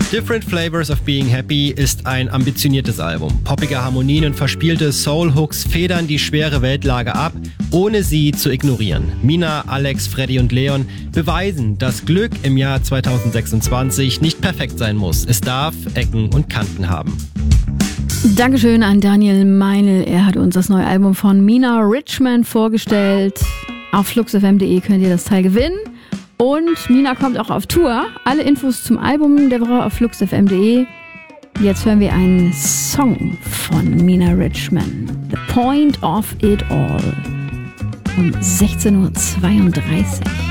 Different Flavors of Being Happy ist ein ambitioniertes Album. Poppige Harmonien und verspielte Soul-Hooks federn die schwere Weltlage ab, ohne sie zu ignorieren. Mina, Alex, Freddy und Leon beweisen, dass Glück im Jahr 2026 nicht perfekt sein muss. Es darf Ecken und Kanten haben. Dankeschön an Daniel Meinl. Er hat uns das neue Album von Mina Richman vorgestellt. Auf fluxfm.de könnt ihr das Teil gewinnen. Und Mina kommt auch auf Tour. Alle Infos zum Album der Woche auf fluxfm.de. Jetzt hören wir einen Song von Mina Richman. The Point of It All. Um 16:32 Uhr.